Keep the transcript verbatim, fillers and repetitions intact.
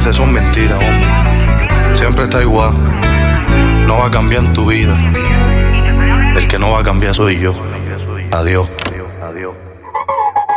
veces son mentiras, hombre. Siempre está igual. No va a cambiar en tu vida. El que no va a cambiar soy yo. Adiós.